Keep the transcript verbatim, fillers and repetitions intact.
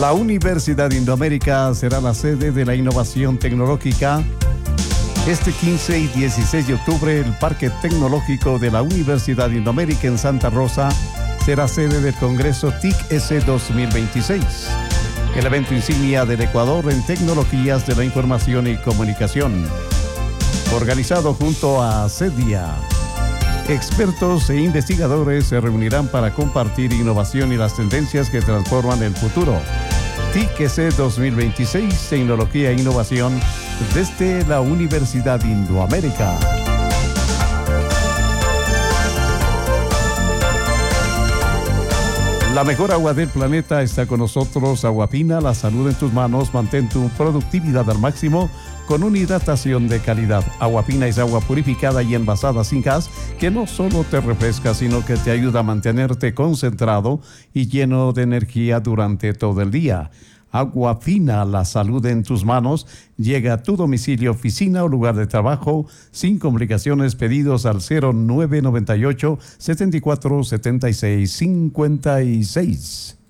La Universidad Indoamérica será la sede de la innovación tecnológica. Este quince y dieciséis de octubre, el Parque Tecnológico de la Universidad Indoamérica en Santa Rosa será sede del Congreso T I C S dos mil veintiséis, el evento insignia del Ecuador en tecnologías de la información y comunicación, organizado junto a CEDIA. Expertos e investigadores se reunirán para compartir innovación y las tendencias que transforman el futuro. T I C S dos mil veintiséis, Tecnología e Innovación desde la Universidad Indoamérica. La mejor agua del planeta está con nosotros. Agua Fina, la salud en tus manos. Mantén tu productividad al máximo con una hidratación de calidad. Agua Fina es agua purificada y envasada sin gas que no solo te refresca, sino que te ayuda a mantenerte concentrado y lleno de energía durante todo el día. Agua Fina, la salud en tus manos, llega a tu domicilio, oficina o lugar de trabajo sin complicaciones. Pedidos al cero nueve nueve ocho, setenta y cuatro, setenta y seis, cincuenta y seis.